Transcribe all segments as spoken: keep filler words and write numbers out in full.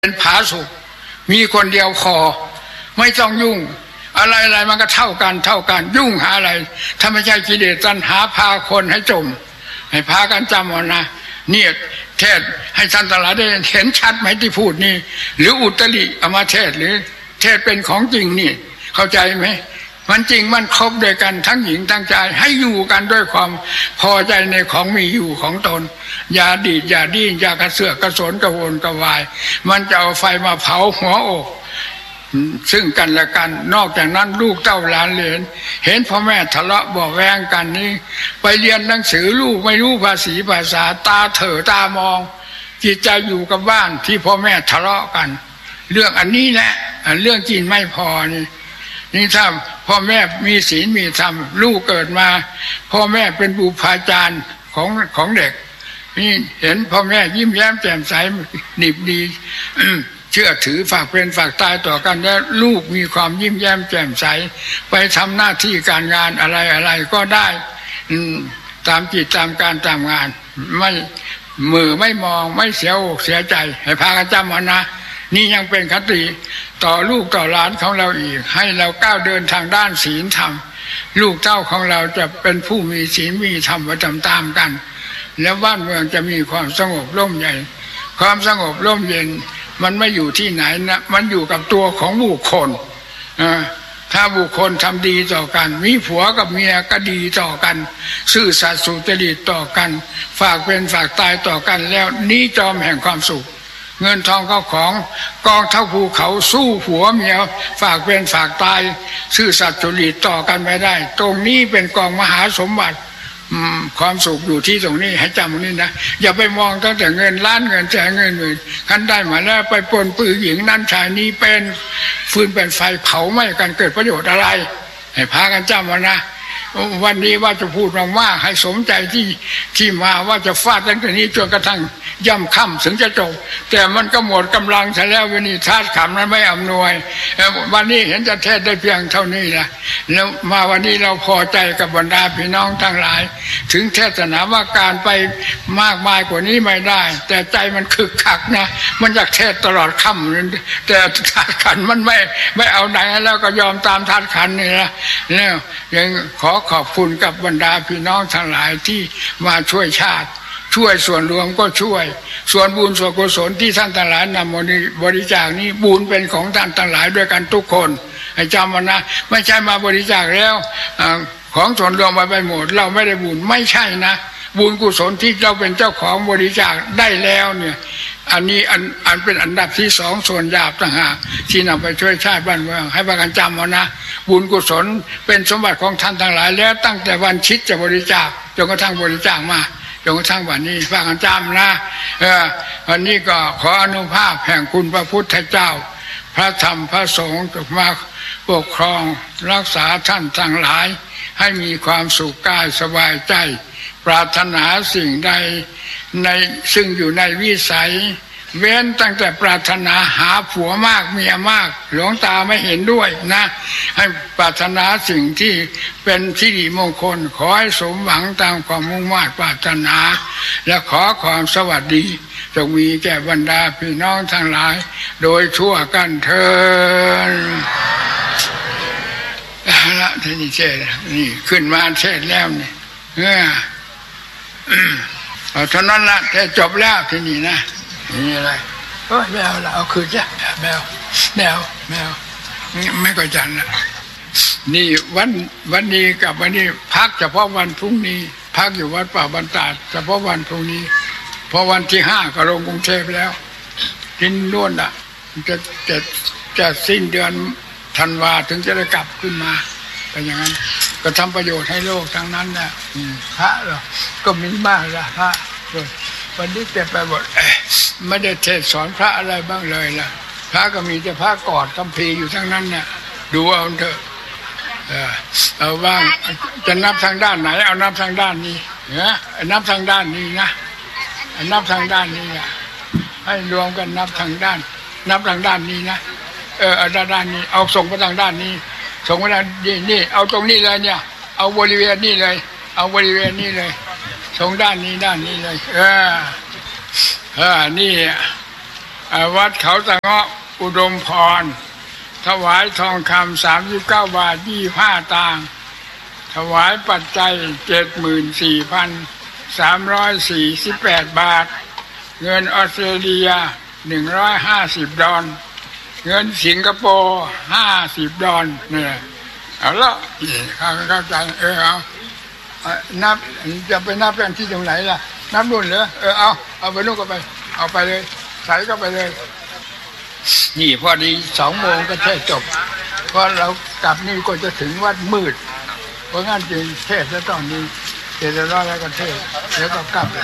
เป็นผาสุกมีคนเดียวพอไม่ต้องยุ่งอะไรอะไรมันก็เท่ากันเท่ากันยุ่งหาอะไรถ้าไม่ใช่กิเลสตัณหาพาคนให้จมให้พากันจำเอานะเนี่ยเทศให้ท่านทั้งหลายได้เห็นชัดไหมที่พูดนี่หรืออุตริเอามาเทศหรือเทศเป็นของจริงนี่เข้าใจไหมมันจริงมันครบด้วยกันทั้งหญิงทั้งชายให้อยู่กันด้วยความพอใจในของมีอยู่ของตนอย่าดีดอย่าดิ้นอย่ากระเสือกกระสนกระวนกระวายมันจะเอาไฟมาเผาหัวอกซึ่งกันและกันนอกจากนั้นลูกเต้าหลานเหลนเห็นพ่อแม่ทะเลาะเบาะแวงกันนี่ไปเรียนหนังสือลูกไม่รู้ภาษีภาษาตาเถอตามองจิตใจอยู่กับบ้านที่พ่อแม่ทะเลาะกันเรื่องอันนี้แหละเรื่องกินไม่พอนี่นี่ถ้าพ่อแม่มีศีลมีธรรมลูกเกิดมาพ่อแม่เป็นบุพาจารย์ของของเด็กนี่เห็นพ่อแม่ยิ้มแย้มแจ่มใสหนิบดีเชื่อถือฝากเป็นฝากตายต่อกันแล้วลูกมีความยิ้มแย้มแจ่มใสไปทำหน้าที่การงานอะไรอะไรก็ได้ตามจิตตามการตามงานไม่มือไม่มองไม่เสียอกเสียใจให้พากันจำเอานะนี่ยังเป็นคติต่อลูกต่อหลานของเราอีกให้เราก้าวเดินทางด้านศีลธรรมลูกเต้าของเราจะเป็นผู้มีศีลมีธรรมไปตามๆกันแล้วบ้านเมืองจะมีความสงบร่มเย็นความสงบร่มเย็นมันไม่อยู่ที่ไหนนะมันอยู่กับตัวของบุคคลถ้าบุคคลทำดีต่อกันมีผัวกับเมียก็ดีต่อกันซื่อสัตย์สุจริตต่อกันฝากเป็นฝากตายต่อกันแล้วนี้จอมแห่งความสุขเงินทองเข้าของกองเท่าภูเขาสู้ผัวเมียฝากเป็นฝากตายซื่อสัตย์สุจริตต่อกันไม่ได้ตรงนี้เป็นกองมหาสมบัติความสุขอยู่ที่ตรงนี้ให้จำตรงนี้นะอย่าไปมองตั้งแต่เงินล้านเงินแสนเงินหมื่นคันได้มาแล้วไปปนปื้อหญิงนั่นชายนี้เป็นฟืนเป็นไฟเผาไหม้กันเกิดประโยชน์อะไรให้พากันจำไว้นะวันนี้ว่าจะพูดมากๆให้สมใจที่ที่มาว่าจะฟาดตั้งแต่นี้จนกระทั่งย่ำค่ำถึงจะจบแต่มันก็หมดกำลังซะแล้ววันนี้ธาตุขันธ์มันไม่อำนวยวันนี้เห็นจะเทศได้เพียงเท่านี้แหละแล้วมาวันนี้เราพอใจกับบรรดาพี่น้องทั้งหลายถึงเทศนาว่าการไปมากมายกว่านี้ไม่ได้แต่ใจมันคึกคักนะมันอยากเทศตลอดค่ำแต่ธาตุขันธ์มันไม่ไม่เอาไหนแล้วก็ยอมตามธาตุขันธ์นี่นะเนี่ยยังขอขอบคุณกับบรรดาพี่น้องทั้งหลายที่มาช่วยชาติช่วยส่วนรวมก็ช่วยส่วนบุญส่วนกุศลที่ท่านทั้งหลายนำบริจาคนี้บุญเป็นของท่านทั้งหลายด้วยกันทุกคนให้จำไว้นะไม่ใช่มาบริจาคแล้วของส่วนรวมมาไปหมดเราไม่ได้บุญไม่ใช่นะบุญกุศลที่เราเป็นเจ้าของบริจาคได้แล้วเนี่ยอันนี้อันอันเป็นอันดับที่สองส่วนหยาบต่างหากที่นำไปช่วยชาติบ้านเมืองให้ประกันจำเอานะบุญกุศลเป็นสมบัติของท่านทั้งหลายแล้วตั้งแต่วันชิดจะบริจาคจนกระทั่งบริจาคมาจนกระทั่งวันนี้ประกันจำนะเออวันนี้ก็ขออนุภาพแห่งคุณพระพุทธเจ้าพระธรรมพระสงฆ์จงมาปกครองรักษาท่านทั้งหลายให้มีความสุขกายสบายใจปรารถนาสิ่งใดในซึ่งอยู่ในวิสัยเว้นตั้งแต่ปรารถนาหาผัวมากเมียมากหลวงตาไม่เห็นด้วยนะให้ปรารถนาสิ่งที่เป็นสิริมงคลขอให้สมหวังตามความมุ่งมั่นปรารถนาและขอความสวัสดีจงมีแก่บรรดาพี่น้องทั้งหลายโดยทั่วกันเถิดละที่นี่เช่นี่ขึ้นมาเช่แล้วนี่เออเอาเท่านั้นละแต่จบแล้วที่นี่นะนี่อะไรโอ้ยแมวละเอาคืนจ้ะแมวแมวแมวไม่ก็จันละนี่วันวันนี้กับวันนี้พักเฉพาะวันพรุ่งนี้พักอยู่วัดป่าบรรดาเฉพาะวันพรุ่งนี้พอวันที่ห้าก็ลงกรุงเทพแล้วกินล้วนอ่ะจะจะจะสิ้นเดือนธันวาถึงจะได้กลับขึ้นมาเป็นอย่างนั้นก็ทำประโยชน์ให้โลกทั้งนั้นนะพระเหรอก็มีมากละพระวันนี้เต็มไปหมดไม่ได้เทศสอนพระอะไรบ้างเลยล่ะพระก็มีแต่พระกอดคัมภีร์อยู่ทั้งนั้นเนี่ยดูเอาเถอะเอาบ้างจะนับทางด้านไหนเอานับทางด้านนี้นะนับทางด้านนี้นะนับทางด้านนี้อ่ะให้รวมกันนับทางด้านนับทางด้านนี้นะเออด้านด้านนี้เอาส่งไปทางด้านนี้ส่งไปทางนี้นี่เอาตรงนี้เลยเนี่ยเอาบริเวณนี้เลยเอาบริเวณนี้เลยส่งด้านนี้ด้านนี้เลยเออเออนี่วัดเขาตะเงาะอุดมพรถวายทองคำสามสิบเก้าบาทยี่ห้าตางค์ถวายปัจจัยเจ็ดหมื่นสี่พันสามร้อยสี่สิบแปดบาทเงินออสเตรเลียหนึ่งร้อยห้าสิบดอลเงินสิงคโปร์ห้าสิบดอลเนี่ยเอาละเข้าเข้าใจเออเอานับจะไปนับกันที่ตรงไหนล่ะนับนู่นเหรอเออเอาเอาไปนู่นก็ไปเอาไปเลยใส่ก็ไปเลยนี่พอดีสองโมงก็เทศจบเพราะเรากลับนี่ก็จะถึงวัดมืดเพราะงั้นจึงเทศแล้วตอนนี้เทศแล้วแล้วก็เทศแล้วก็กลับเลย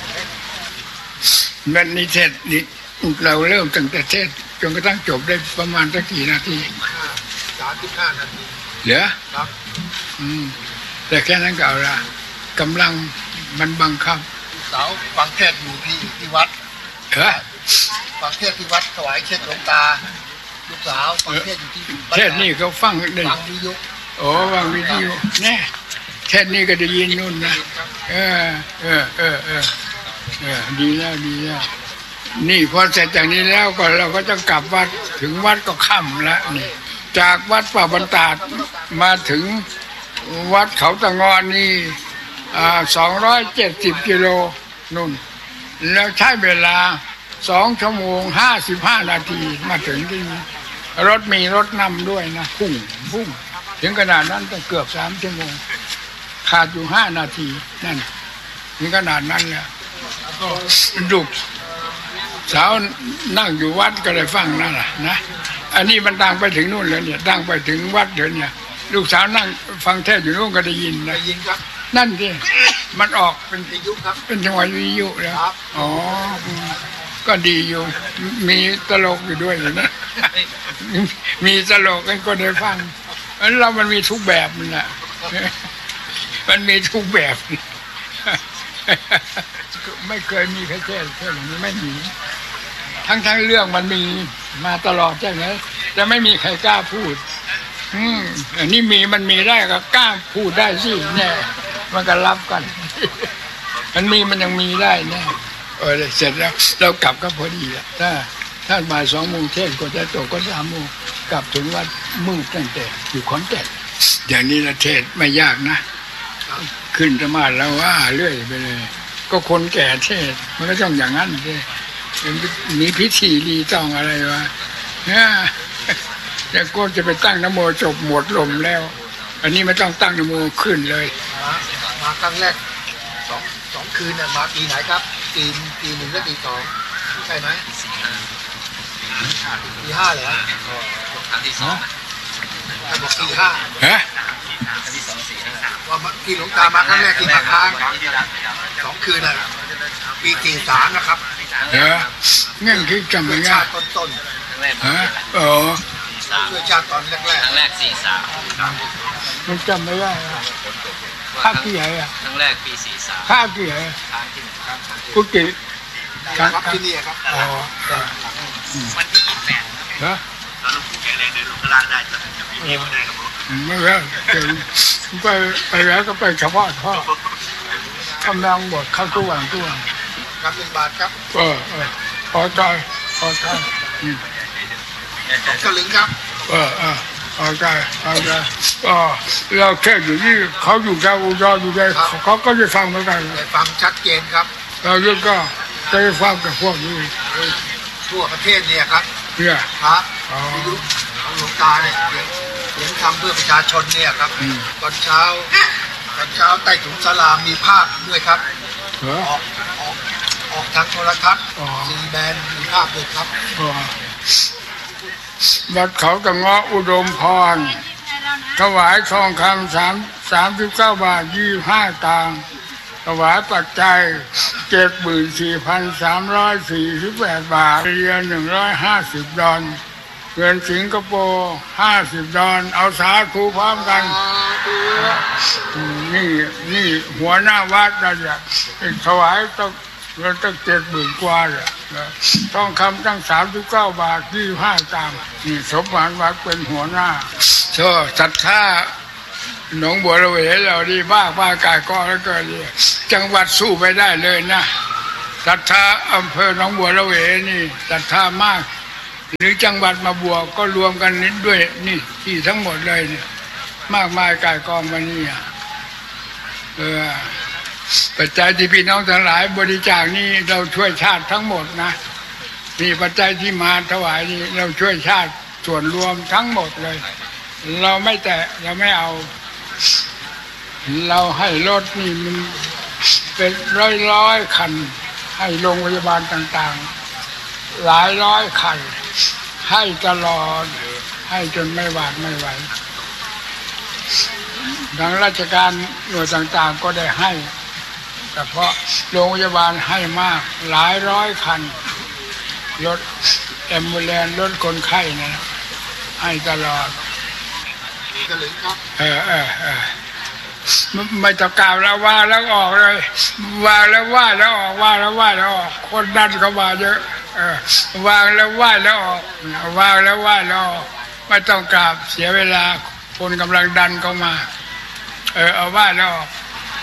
วันนี้เทศนี่เราเริ่มตั้งแต่เทศจนกระทั่งจบได้ประมาณสักกี่นาทีสามสิบห้านาทีเหรอครับอืมแต่แค่นั้นก็เอาละกำลังมันบังคับสาวฟังเทศอยู่ที่ที่วัดเหรอฟังเทศที่วัดถวายเช็ดหลวงตาลูกสาวฟังเทศอยู่ที่เทศนี่เขาฟังได้ฟังวิทยุโอ้ฟังวิทยุแน่เทศนี่ก็ได้ยินนู่นนะเออเออเออเออเออดีแล้วดีแล้วนี่พอเสร็จจากนี้แล้วก็เราก็จะกลับวัดถึงวัดก็ค่ำแล้วนี่จากวัดป่าบรรดามาถึงวัดเขาตะงอนนี่อ่าสองร้อยเจ็ดสิบกิโลนู่นแล้วใช้เวลาสองชั่วโมงห้าสิบห้านาทีมาถึงที่นี่รถมีรถนำด้วยนะพุ่งพุ่งถึงขนาดนั้นต้องเกือบสามชั่วโมงขาดอยู่ห้านาทีนั่นถึงขนาดนั้นแหละก็ดุสาวนั่งอยู่วัดก็เลยฟังนั่นแหละนะอันนี้มันดังไปถึงนู่นเลยเนี่ยดังไปถึงวัดเดี๋ยวนี้ลูกสาวนั่งฟังเทศอยู่นู่นก็ได้ยินได้ยินครับนั่นสิมันออกเป็นวิทยุครับเป็นจังหวะวิทยุแล้วอ๋อก็ดีอยู่มีตลกอยู่ด้วยนะมีตลกกันก็ได้ฟังอันเรามันมีทุกแบบมันแหละมันมีทุกแบบไม่เคยมีใครแก้เรื่องนี้ไม่มีทั้งทั้งเรื่องมันมีมาตลอดใช่ไหมแต่ไม่มีใครกล้าพูดอืมอันนี้มีมันมีได้ก็กล้าพูดได้สิเนี่ยมันก็รับกันมันมีมันยังมีได้แน่เออเสร็จแล้วเรากลับก็พอดีอ่ะถ้าถ้าบ่ายสองโมงเทศก็จะจบก็สามโมงกลับถึงวัดมืดตั้งแต่อยู่ขอนแก่นอย่างนี้ละเทศไม่ยากนะขึ้นธรรมะแล้วว่าเรื่อยไปเลยก็คนแก่เทศมันก็ต้องอย่างนั้นเลยมีพิธีรีต้องอะไรวะเนี่ยแต่ก็จะไปตั้งนโมจบหมดลมแล้วอันนี้ไม่ต้องตั้งนโมขึ้นเลยมาครั้งแรกสองสองคืนน่ะมาปีไหนครับปีปีหนึ่งและปีสองใช่ไหมปีห้าเหรอครั้งที่สองถ้าบอกปีห้าฮะว่าที่หลวงตามาครั้งแรกที่มาค้างสองคืนน่ะปีสี่สามนะครับเออเงี้ยคือจำไม่ได้ต้นต้นฮะอ๋อช่วยชาติตอนแรกแรกครั้งแรกสี่สามมันจำไม่ได้ค่ากี่ไหนอ่ะครั้งแรกปีสี่สามค่ากี่ไหนกุฏิครับที่นี่ครับอ๋อวันที่ยี่สิบแปดฮะเราลงผู้แก่เลยเดินลงกระลาได้จะจะไม่ไม่ได้ครับไม่แล้วไปไปแล้วก็ไปเฉพาะท่อกำลังบทเข้าตู้วันตู้วันครับหนึ่งบาทครับเออเออพอใจพอใจสองสลึงครับเออเออพอใจพอใจอ๋อเราแค่อยู่ที่เขาอยู่แค่อุดรอยู่แค่เขาก็จะฟังเหมือนกันได้ฟังชัดเจนครับเราเรื่องก็จะได้ฟังกับพวกนี้ทั่วประเทศเนี่ยครับเนี่ยครับวิทยุของหลวงตาเนี่ยเสียงทำเพื่อประชาชนเนี่ยครับตอนเช้าตอนเช้าใต้ถุนศาลามีภาพด้วยครับออกออกออกทางโทรทัศน์ซีแบนมีภาพด้วยครับวัดเขาตะเงาะอุดมพรถวายทองคำสามสามสิบเก้าบาทยี่ห้าตางค์ถวายปัจจัยเจ็ดหมื่นสี่พันสามร้อยสี่สิบแปดบาทเรียนหนึ่งร้อยห้าสิบดอลเงินสิงคโปร์ห้าสิบดอลเอาสาธุพร้อมกันนี่นี่หัวหน้าวัดนะจ๊ะถวายต้องเงินตั้งเจ็ดหมื่นกว่าเลยทองคำตั้งสามสิบเก้าบาทยี่ห้าตางค์นี่สมภารวัดเป็นหัวหน้าเชื่อศรัทธาหนองบัวระเวเราดีบ้าบ้ากายก้อแล้วก็ดีจังหวัดสู้ไปได้เลยนะศรัทธาอำเภอหนองบัวระเวนี่ศรัทธามากหรือจังหวัดมาบัวก็รวมกันนิดด้วยนี่ที่ทั้งหมดเลยเนี่ยมากมายกายกองมานี่เออปัจจัยที่พี่น้องทั้งหลายบริจาคนี่เราช่วยชาติทั้งหมดนะนี่ปัจจัยที่มาถวายนี่เราช่วยชาติส่วนรวมทั้งหมดเลยเราไม่แตะเราไม่เอาเราให้รถนี่มันเป็นร้อยร้อยคันให้โรงพยาบาลต่างๆหลายร้อยคันให้ตลอดให้จนไม่หวาดไม่ไหวทางราชการหน่วยต่างๆก็ได้ให้แต่เพราะโรงพยาบาลให้มากหลายร้อยคันรถแอมบูเลนรถคนไข้นะให้ตลอดก็เลยครับเออเออเออไม่ต้องกล่าวแล้วว่าแล้วออกเลยว่าแล้วว่าแล้วออกว่าแล้วว่าแล้วออกคนดันเข้ามาเยอะเออวางแล้วว่าแล้วออกวางแล้วว่าแล้วออกไม่ต้องกราบเสียเวลาคนกำลังดันเข้ามาเออเอาว่าแล้วออก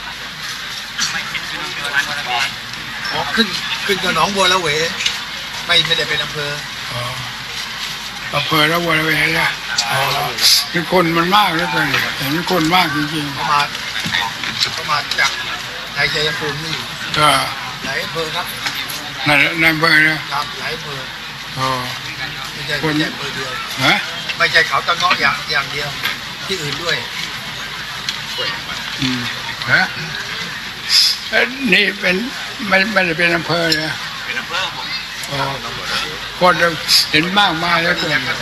อ๋อขึ้นขึ้นกับหนองบัวละเวไม่ไม่ได้เป็นอำเภออ๋ออำเภอละบัวละเวเนี่ยอ๋อนี่คนมันมากเหลือเกินเห็นคนมากจริงๆประมาณประมาณจากในชัยภูมินี่ก็หลายอำเภอครับในในอำเภอนะครับหลายอำเภออ๋อไม่ใช่ไม่ใช่อำเภอเดียวฮะไม่ใช่เขาตะเงาะอย่างอย่างเดียวที่อื่นด้วยอืมฮะนี่เป็นไม่ไม่ได้เป็นอำเภอนะเป็นอำเภอผมอ๋อคนเห็นมากมายแล้วก็อำเภออำเภ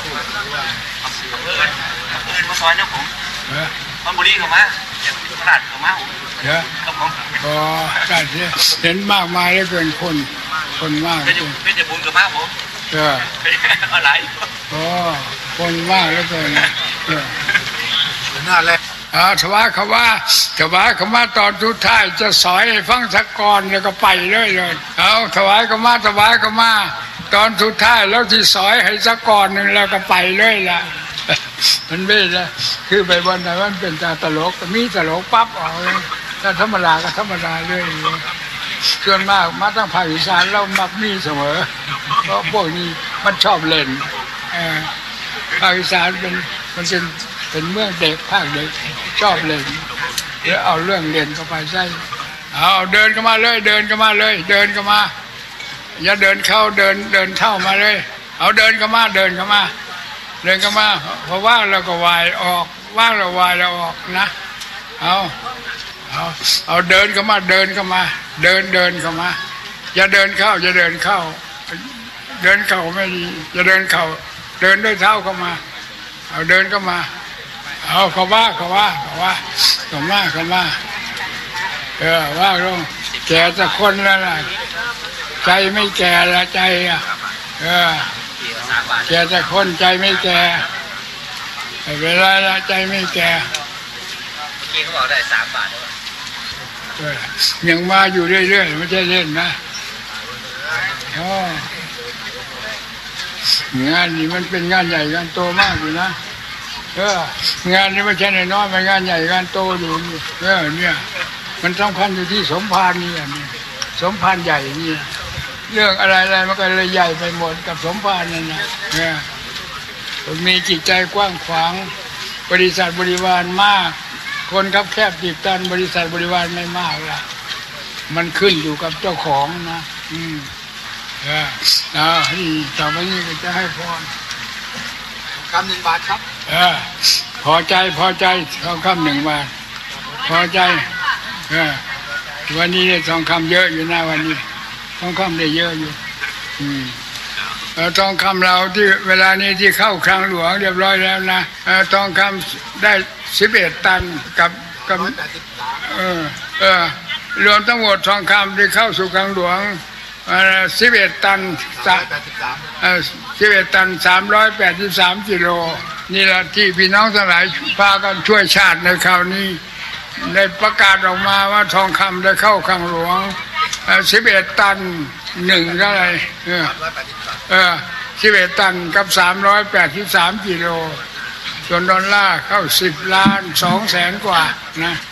อมาซอยนะผมธนบุรีเขามาอย่างตลาดเขามาผมเยอะครับผมอ๋อได้เห็นมากมายแล้วเกินคนคนมากเป็นเป็นจะบุญกับมาผมเอออะไรอ๋อคนมากแล้วเกินเออหน้าแรกอ่าถวายคำว่าถวายคำว่าตอนทุดท้ายจะสอยให้ฟังสักก่อนแล้วก็ไปเลยเลยเอาถวายคำว่าถวายคำว่าตอนทุดท้ายแล้วที่สอยให้สักก่อนหนึ่งแล้วก็ไปเลยล่ะมันไม่ละคือไปวันไหนมันเป็นตาตลกมีตลกปั๊บออกเลยถ้าธรรมดาก็ธรรมดาเลยส่วนมากมาตั้งภาคอีสานเรามักมีเสมอเพราะพวกนี้มันชอบเล่นภาคอีสานเป็นมันเป็นเป็นเมืองเด็กภาคเด็กชอบเล่นแล้วเอาเรื่องเล่นเข้าไปใช่เอาเดินเข้ามาเลยเดินเข้ามาเลยเดินเข้ามาอย่าเดินเข้าเดินเดินเข้ามาเลยเอาเดินเข้ามาเดินเข้ามาเดินเข้ามาพอว่างเราก็วายออกว่างเราวายเราออกนะเอาเอาเอาเดินเข้ามาเดินเข้ามาเดินเดินเข้ามาอย่าเดินเข้าอย่าเดินเข้าเดินเข้าไม่ดีอย่าเดินเข้าเดินด้วยเท้าเข้ามาเอาเดินเข้ามาเอาเข้าว่าเข้าว่าเข้าว่าเข้ามาเข้ามาเออว่าลงแก่จะคนแล้วนะใจไม่แก่ละใจอ่ะเออแก่จะคนใจไม่แก่เวลาละใจไม่แก่เมื่อกี้เขาบอกได้สามบาทด้วยยังมาอยู่เรื่อยๆไม่ใช่เล่นนะอ๋องานนี้มันเป็นงานใหญ่งานโตมากอยู่นะเอองานนี้ไม่ใช่น้อยมันงานใหญ่งานโตอยู่เออเนี่ยมันสำคัญอยู่ที่สมภารนี่อ่ะนี่สมภารใหญ่นี่เรื่องอะไรๆมันก็เลยใหญ่ไปหมดกับสมภารนั่นนะเนี่ยมีจิตใจกว้างขวางบริษัทบริวารมากคนครับแคบจีบตันบริษัทบริวารไม่มากละมันขึ้นอยู่กับเจ้าของนะอืมเออเอาที่ต่อไปนี้ก็จะให้พรคำหนึ่งบาทครับเออพอใจพอใจทองคำหนึ่งบาทพอใจเออวันนี้ได้ทองคำเยอะอยู่นะวันนี้ทองคำได้เยอะอยู่อืมทองคำเราที่เวลานี้ที่เข้าคลังหลวงเรียบร้อยแล้วนะทองคำได้สิบเอ็ดตันกับกับเออเออรวมทั้งหมดทองคำที่เข้าสู่คลังหลวงสิบเอ็ดตันสิบเอ็ดตันสามร้อยแปดสิบสามกิโลนี่แหละที่พี่น้องทั้งหลายพากันช่วยชาติในคราวนี้ได้ประกาศออกมาว่าทองคำได้เข้าคลังหลวงสิบเอ็ดตันหนึ่งก็อะไรเออเออสิบเอ็ดตันกับสามร้อยแปดสิบสามกิโลส่วนดอลลาร์เข้าสิบล้านสองแสนกว่านะ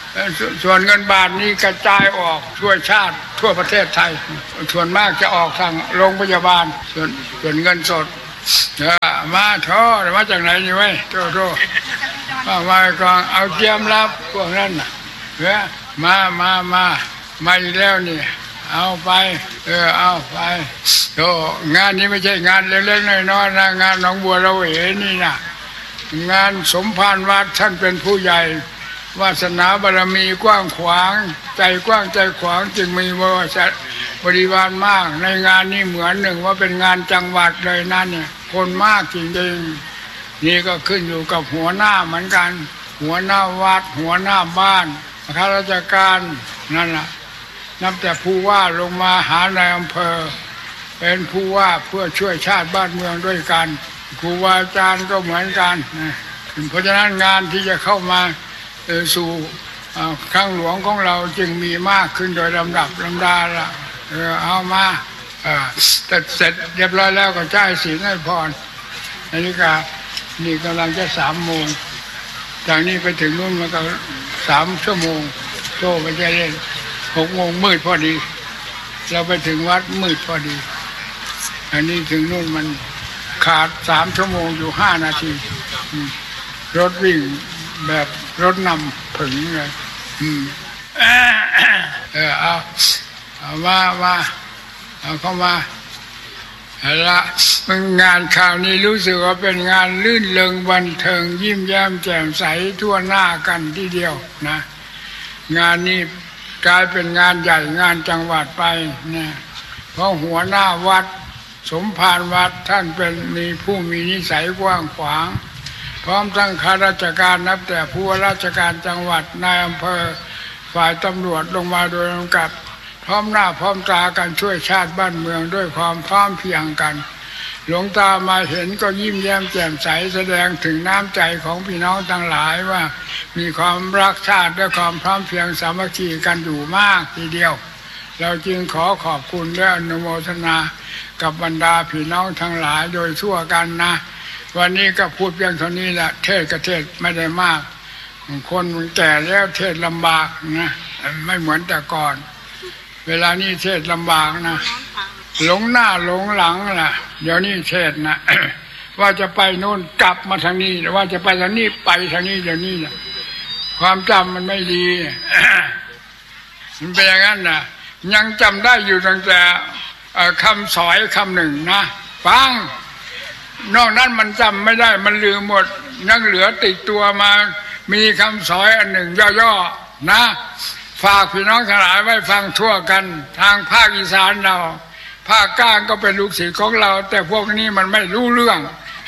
ส่วนเงินบาทนี้กระจายออกทั่วชาติทั่วประเทศไทยส่วนมากจะออกทางโรงพยาบาลส่วนส่วนเงินสดเออมาท้อมาจากไหนนี่ไว้โทษโทษมากองเอาเตรียมรับพวกนั้นน่ะเออมามามามาอีกแล้วนี่เอาไปเออเอาไปโธ่งานนี้ไม่ใช่งานเล็กๆน้อยๆนะงานหนองบัวระเวนี่นะงานสมภารวัดท่านเป็นผู้ใหญ่วาสนาบารมีกว้างขวางใจกว้างใจขวางจึงมีบริวารมากในงานนี้เหมือนหนึ่งว่าเป็นงานจังหวัดเลยนั่นเนี่ยคนมากจริงๆนี่ก็ขึ้นอยู่กับหัวหน้าเหมือนกันหัวหน้าวัดหัวหน้าบ้านข้าราชการนั่นแหละนับแต่ผู้ว่าลงมาหาในอำเภอเป็นผู้ว่าเพื่อช่วยชาติบ้านเมืองด้วยกันครูบาอาจารย์ก็เหมือนกันเพราะฉะนั้นงานที่จะเข้ามาสู่ข้างหลวงของเราจึงมีมากขึ้นโดยลำดับลำดาละเออเอามาแต่เสร็จเรียบร้อยแล้วก็จ่ายศีลให้พรอันนี้ก็นี่กำลังจะสามโมงจากนี้ไปถึงนู่นมันก็สามชั่วโมงโซ่ไปจะเล่นหกโมงมืดพอดีเราไปถึงวัดมืดพอดีอันนี้ถึงนู่นมันขาดสามชั่วโมงอยู่ห้านาทีรถวิ่งแบบรถนำผึ่งเลยเออเอาเอามามาเอาเข้ามาเอาละงานข่าวนี้รู้สึกว่าเป็นงานลื่นเริงบันเทิงยิ้มแย้มแจ่มใสทั่วหน้ากันทีเดียวนะงานนี้กลายเป็นงานใหญ่งานจังหวัดไปนะเพราะหัวหน้าวัดสมภารวัดท่านเป็นมีผู้มีนิสัยกว้างขวางพร้อมทั้งข้าราชการนับแต่ผู้ว่าราชการจังหวัดนายอำเภอฝ่ายตำรวจลงมาโดยลำดับพร้อมหน้าพร้อมตากันช่วยชาติบ้านเมืองด้วยความพร้อมเพรียงกันหลวงตามาเห็นก็ยิ้มแย้มแจ่มใสแสดงถึงน้ำใจของพี่น้องทั้งหลายว่ามีความรักชาติด้วยความพร้อมเพรียงสามัคคีกันอยู่มากทีเดียวเราจึงขอขอบคุณและอนุโมทนากับบรรดาพี่น้องทั้งหลายโดยทั่วกันนะวันนี้ก็พูดเพียงเท่านี้แหละเทศก็เทศไม่ได้มากคนมันแก่แล้วเทศลำบากนะไม่เหมือนแต่ก่อนเวลานี้เทศลำบากนะหลงหน้าหลงหลังล่ะเดี๋ยวนี้เทศนะ ว่าจะไปโน่นกลับมาทางนี้ว่าจะไปทางนี้ไปทางนี้เดี๋ยวนี้นะความจำมันไม่ดี มันเป็นอย่างนั้นนะยังจำได้อยู่ตั้งแต่คำสอยคำหนึ่งนะฟังนอกนั้นมันจำไม่ได้มันลืมหมดยังเหลือติดตัวมามีคำสอยอันหนึ่งย่อๆนะฝากพี่น้องทั้งหลายไว้ฟังทั่วกันทางภาคอีสานเราภาคกลางก็เป็นลูกศิษย์ของเราแต่พวกนี้มันไม่รู้เรื่อง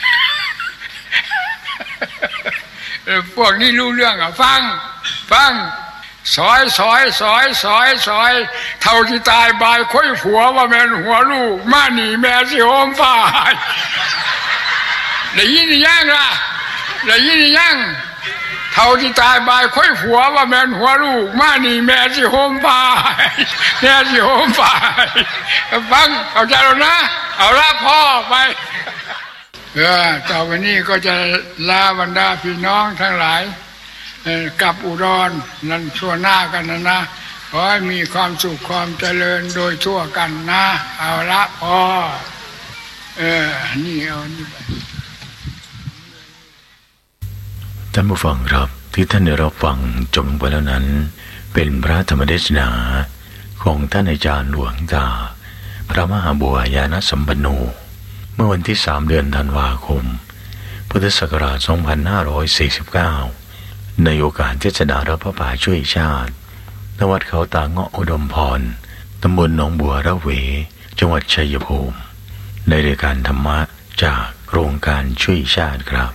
พวกนี้รู้เรื่องอ่ะฟังฟังสอยสอยสอยสอยสอยเท่าที่ตายบายค่อยผัวว่าแม่นหัวลูกมาหนีแม่สิโหมฝ่ายได้ยินยังล่ะได้ยินยังเท่าที่ตายบายค่อยผัวว่าแม่นหัวลูกมาหนีแม่สิโหมฝ่ายแม่สิโหมฝ่ายฟังเข้าใจแล้วนะเอาละพ่อไปเออต่อไปนี้ก็จะลาบรรดาพี่น้องทั้งหลายกลับอุดรนั่นชั่วหน้ากันนะนะขอให้มีความสุขความเจริญโดยทั่วกันนะเอาละพอเออนี่เอานี่ไปท่านผู้ฟังครับที่ท่านได้รับฟังจบลงไปแล้วนั้นเป็นพระธรรมเทศนาของท่านอาจารย์หลวงตาพระมหาบัวยานสัมปันโนเมื่อวันที่สามเดือนธันวาคมพุทธศักราชสองพันห้าร้อยสี่สิบเก้าในโอกาสเทศนารับพระป่าช่วยชาติณวัดเขาตาเงาะอุดมพรตำบลหนองบัวระเวจังหวัดชัยภูมิในรายการธรรมะจากโครงการช่วยชาติครับ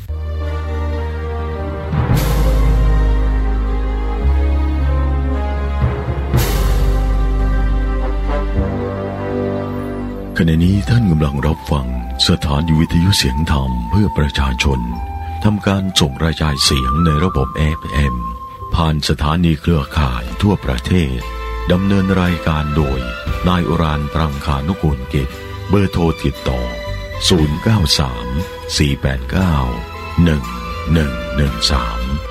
ขณะนี้ท่านกำลังรับฟังสถานีวิทยุเสียงธรรมเพื่อประชาชนทำการส่งกระจายเสียงในระบบ เอฟ เอ็ม ผ่านสถานีเครือข่ายทั่วประเทศดำเนินรายการโดยนายอุรานต์ ปรังคานุกูลกิจเบอร์โทรติดต่อศูนย์ เก้า สาม สี่ แปด เก้า หนึ่ง หนึ่ง หนึ่ง สาม